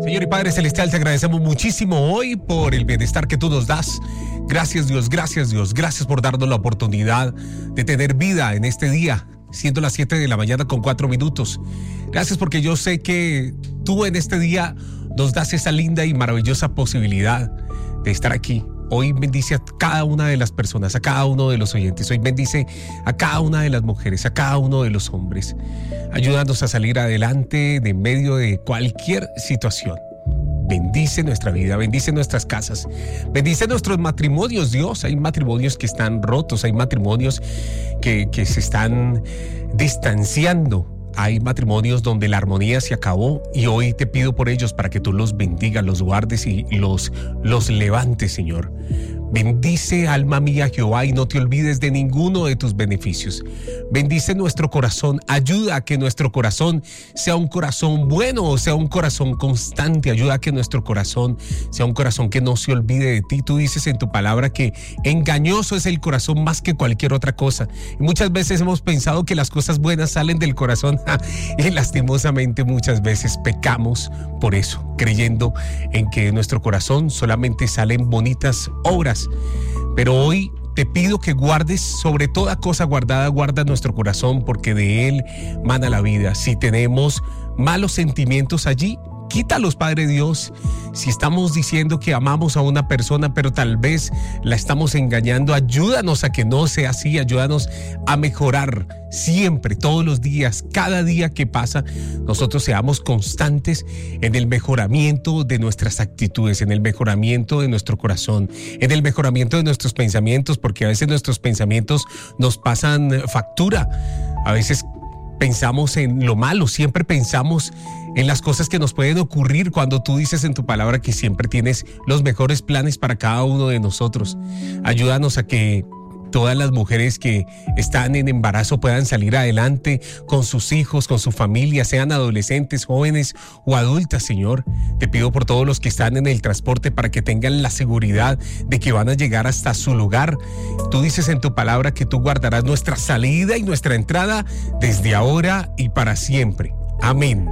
Señor y Padre Celestial, te agradecemos muchísimo hoy por el bienestar que tú nos das. Gracias Dios, gracias Dios, gracias por darnos la oportunidad de tener vida en este día, siendo las 7 de la mañana con 4 minutos. Gracias porque yo sé que tú en este día nos das esa linda y maravillosa posibilidad de estar aquí. Hoy bendice a cada una de las personas, a cada uno de los oyentes. Hoy bendice a cada una de las mujeres, a cada uno de los hombres. Ayúdanos a salir adelante de medio de cualquier situación. Bendice nuestra vida, bendice nuestras casas, bendice nuestros matrimonios, Dios. Hay matrimonios que están rotos, hay matrimonios que se están distanciando. Hay matrimonios donde la armonía se acabó y hoy te pido por ellos para que tú los bendigas, los guardes y los levantes, Señor. Bendice, alma mía, Jehová, y no te olvides de ninguno de tus beneficios. Bendice nuestro corazón, ayuda a que nuestro corazón sea un corazón bueno, o sea un corazón constante. Ayuda a que nuestro corazón sea un corazón que no se olvide de ti. Tú dices en tu palabra que engañoso es el corazón más que cualquier otra cosa. Y muchas veces hemos pensado que las cosas buenas salen del corazón y lastimosamente muchas veces pecamos por eso, creyendo en que de nuestro corazón solamente salen bonitas obras. Pero hoy te pido que guardes sobre toda cosa guardada, guarda nuestro corazón, porque de él mana la vida. Si tenemos malos sentimientos allí, quítalos, Padre Dios. Si estamos diciendo que amamos a una persona, pero tal vez la estamos engañando, ayúdanos a que no sea así. Ayúdanos a mejorar siempre, todos los días, cada día que pasa. Nosotros seamos constantes en el mejoramiento de nuestras actitudes, en el mejoramiento de nuestro corazón, en el mejoramiento de nuestros pensamientos, porque a veces nuestros pensamientos nos pasan factura. A veces pensamos en lo malo, siempre pensamos en las cosas que nos pueden ocurrir, cuando tú dices en tu palabra que siempre tienes los mejores planes para cada uno de nosotros. Ayúdanos a que todas las mujeres que están en embarazo puedan salir adelante con sus hijos, con su familia, sean adolescentes, jóvenes o adultas, Señor. Te pido por todos los que están en el transporte para que tengan la seguridad de que van a llegar hasta su lugar. Tú dices en tu palabra que tú guardarás nuestra salida y nuestra entrada desde ahora y para siempre. Amén.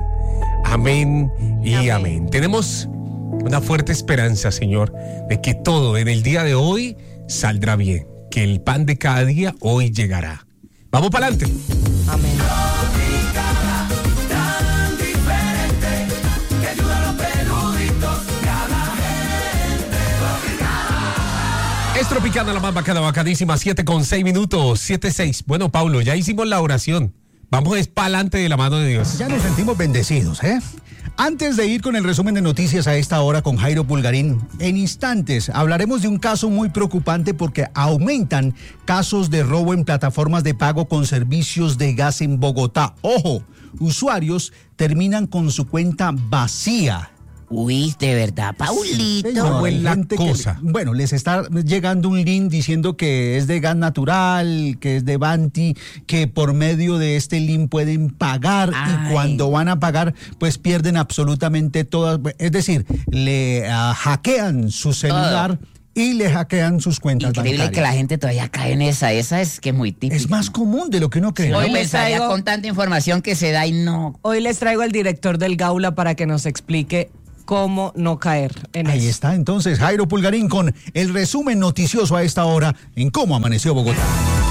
Amén y amén. Tenemos una fuerte esperanza, Señor, de que todo en el día de hoy saldrá bien, que el pan de cada día hoy llegará. Vamos para adelante. Amén. Es Tropicana, la más bacana, bacadísima, 7:06 minutos, 7:06. Bueno, Pablo, ya hicimos la oración. Vamos para adelante de la mano de Dios. Ya nos sentimos bendecidos, ¿eh? Antes de ir con el resumen de noticias a esta hora con Jairo Pulgarín, en instantes hablaremos de un caso muy preocupante porque aumentan casos de robo en plataformas de pago con servicios de gas en Bogotá. Ojo, usuarios terminan con su cuenta vacía. Uy, de verdad, Paulito. No, hay gente cosa. Bueno, les está llegando un link diciendo que es de gas natural, que es de Banti, que por medio de este link pueden pagar. Y cuando van a pagar, pues pierden absolutamente todas. Es decir, le hackean su celular. Y le hackean sus cuentas bancarias. Increíble que la gente todavía cae en esa es que es muy típica. Es más común de lo que uno cree. Hoy les traigo con tanta información que se da y no. Hoy les traigo al director del Gaula para que nos explique cómo no caer en eso. Ahí está entonces Jairo Pulgarín con el resumen noticioso a esta hora en Cómo Amaneció Bogotá.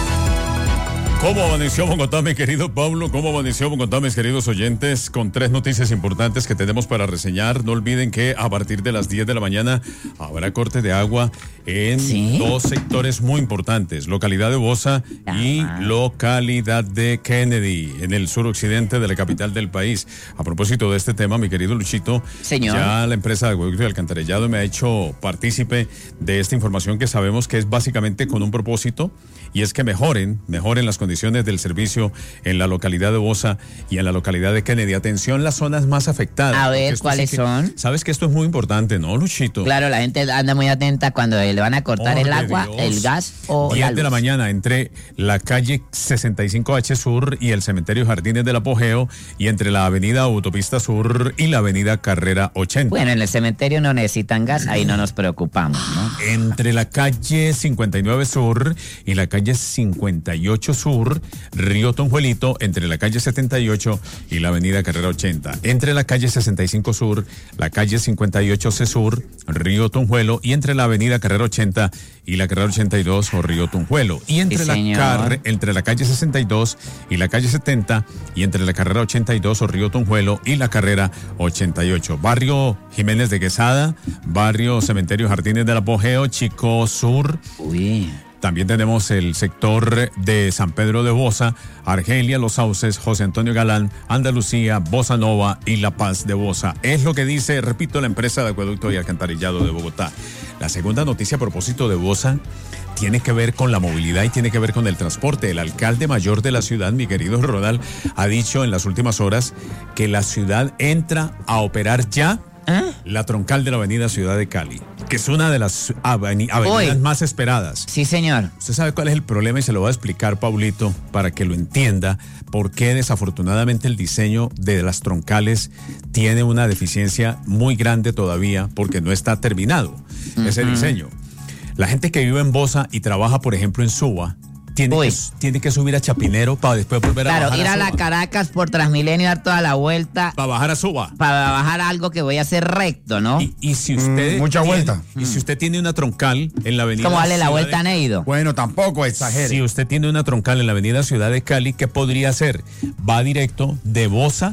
¿Cómo amaneció Bogotá, mi querido Pablo? ¿Cómo amaneció Bogotá, mis queridos oyentes? Con 3 noticias importantes que tenemos para reseñar. No olviden que a partir de las 10 de la mañana habrá corte de agua en 2 sectores muy importantes. Localidad de Bosa y localidad de Kennedy, en el suroccidente de la capital del país. A propósito de este tema, mi querido Luchito, señor, ya la empresa de acueducto y alcantarillado me ha hecho partícipe de esta información que sabemos que es básicamente con un propósito, y es que mejoren las condiciones del servicio en la localidad de Bosa y en la localidad de Kennedy. Atención, las zonas más afectadas. A ver, ¿cuáles son? Sabes que esto es muy importante, ¿no, Luchito? Claro, la gente anda muy atenta cuando le van a cortar el agua, Dios, el gas o 10 la luz. De la mañana entre la calle 65H Sur y el cementerio Jardines del Apogeo, y entre la avenida Autopista Sur y la avenida Carrera 80. Bueno, en el cementerio no necesitan gas, ahí no nos preocupamos, ¿no? Entre la calle 59 Sur y la calle 58 Sur Sur, Río Tunjuelito, entre la calle 78 y la avenida Carrera 80. Entre la calle 65 Sur, la calle 58C Sur, Río Tunjuelo, y entre la avenida Carrera 80 y la Carrera 82 o Río Tunjuelo. Y entre, entre la calle 62 y la calle 70, y entre la Carrera 82 o Río Tunjuelo y la Carrera 88. Barrio Jiménez de Quesada, barrio Cementerio Jardines del Apogeo, Chico Sur. Uy. También tenemos el sector de San Pedro de Bosa, Argelia, Los Sauces, José Antonio Galán, Andalucía, Bossa Nova y La Paz de Bosa. Es lo que dice, repito, la empresa de acueducto y alcantarillado de Bogotá. La segunda noticia a propósito de Bosa tiene que ver con la movilidad y tiene que ver con el transporte. El alcalde mayor de la ciudad, mi querido Rodal, ha dicho en las últimas horas que la ciudad entra a operar ya la troncal de la avenida Ciudad de Cali, que es una de las avenidas más esperadas. Sí, señor. Usted sabe cuál es el problema y se lo voy a explicar, Paulito, para que lo entienda, por qué desafortunadamente el diseño de las troncales tiene una deficiencia muy grande todavía, porque no está terminado ese diseño. La gente que vive en Bosa y trabaja, por ejemplo, en Suba, tiene que subir a Chapinero para después volver a bajar a Suba. Claro, ir a la Caracas por Transmilenio y dar toda la vuelta. Para bajar a Suba. Para bajar algo que voy a hacer recto, ¿no? Y si usted mucha vuelta. Y si usted tiene una troncal en la avenida... ¿Cómo darle la vuelta a Neido? Bueno, tampoco exagere. Si usted tiene una troncal en la avenida Ciudad de Cali, ¿qué podría hacer? Va directo de Bosa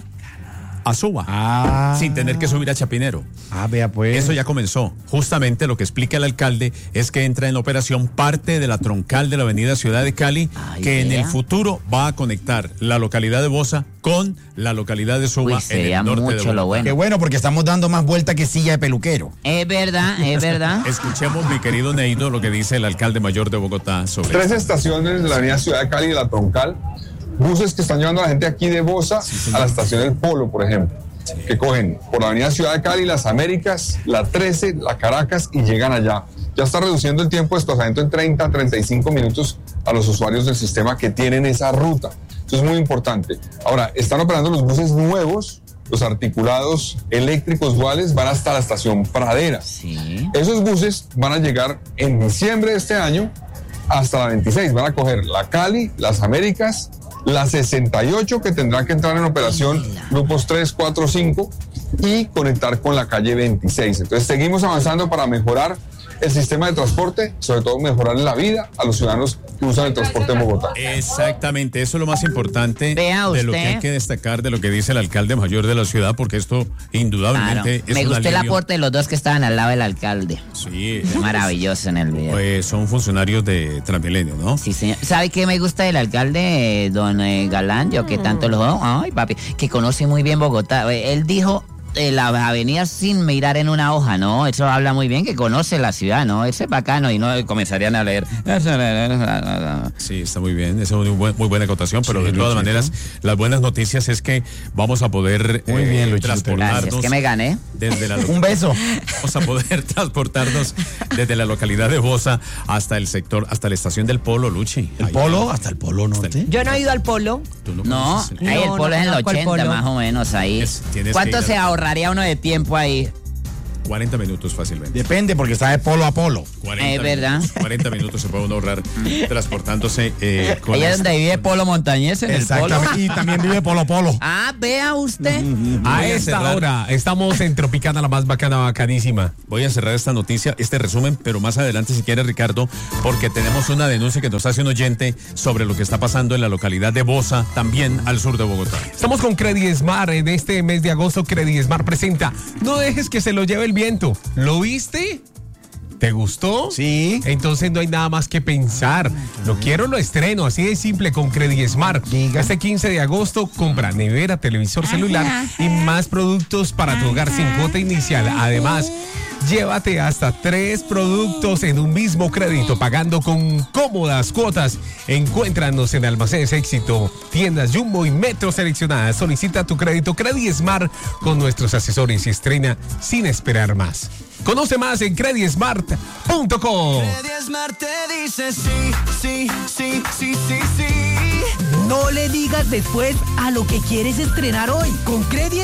a Suba, sin tener que subir a Chapinero. Vea pues. Eso ya comenzó. Justamente lo que explica el alcalde es que entra en operación parte de la troncal de la avenida Ciudad de Cali, que en el futuro va a conectar la localidad de Bosa con la localidad de Suba en el norte de Bogotá. Qué bueno, porque estamos dando más vuelta que silla de peluquero. Es verdad, es verdad. Escuchemos, mi querido Neido, lo que dice el alcalde mayor de Bogotá sobre 3 estaciones de la avenida Ciudad de Cali y la troncal. Buses que están llevando a la gente aquí de Bosa a la estación del Polo, por ejemplo, que cogen por la avenida Ciudad de Cali, las Américas, la 13, la Caracas y llegan allá. Ya está reduciendo el tiempo de desplazamiento en 30 a 35 minutos a los usuarios del sistema que tienen esa ruta. Eso es muy importante. Ahora, están operando los buses nuevos, los articulados eléctricos duales, van hasta la estación Pradera. Sí. Esos buses van a llegar en diciembre de este año hasta la 26. Van a coger la Cali, las Américas, la 68, que tendrán que entrar en operación grupos 3, 4, 5 y conectar con la calle 26. Entonces seguimos avanzando para mejorar el sistema de transporte, sobre todo mejorar la vida a los ciudadanos que usan el transporte en Bogotá. Exactamente, eso es lo más importante de lo que hay que destacar de lo que dice el alcalde mayor de la ciudad, porque esto indudablemente es me gustó el aporte de los dos que estaban al lado del alcalde. Sí. Maravilloso en el video. Pues son funcionarios de Transmilenio, ¿no? Sí, señor. ¿Sabe qué me gusta del alcalde, don Galán? Yo que tanto lo... Ay, papi, que conoce muy bien Bogotá. Él dijo... la avenida sin mirar en una hoja, ¿no? Eso habla muy bien, que conoce la ciudad, ¿no? Ese es bacano y no comenzarían a leer. Sí, está muy bien, esa es muy buena acotación, pero de todas maneras, las buenas noticias es que vamos a poder transportarnos. Gracias, que me gané. Desde un beso. Vamos a poder transportarnos desde la localidad de Bosa hasta el sector, hasta la estación del Polo, Luchi. ¿El Polo? ¿Hasta el Polo Norte? Yo no he ido al Polo. No, ahí el Polo es en el 80 más o menos, ahí. ¿Cuánto se ahorraría uno de tiempo ahí? 40 minutos fácilmente. Depende, porque está de polo a polo. 40 verdad. 40 minutos se puede uno ahorrar transportándose con ella es donde vive Polo Montañés, en el Polo. Y también vive Polo Polo. Vea usted. A esta hora estamos en Tropicana, la más bacana, bacanísima. Voy a cerrar esta noticia, este resumen, pero más adelante si quiere, Ricardo, porque tenemos una denuncia que nos hace un oyente sobre lo que está pasando en la localidad de Bosa, también al sur de Bogotá. Estamos con Credismar. En este mes de agosto, Credismar presenta No dejes que se lo lleve el viento. ¿Lo viste? ¿Te gustó? Sí. Entonces no hay nada más que pensar. Lo quiero, lo estreno. Así de simple con Credismart. Este 15 de agosto compra nevera, televisor celular y más productos para tu hogar sin cuota inicial. Además, llévate hasta 3 productos en un mismo crédito, pagando con cómodas cuotas. Encuéntranos en Almacenes Éxito, tiendas Jumbo y Metro seleccionadas. Solicita tu crédito Credismart con nuestros asesores y estrena sin esperar más. Conoce más en credismart.com. Credismart te dice sí. No le digas después a lo que quieres estrenar hoy. Con Credismart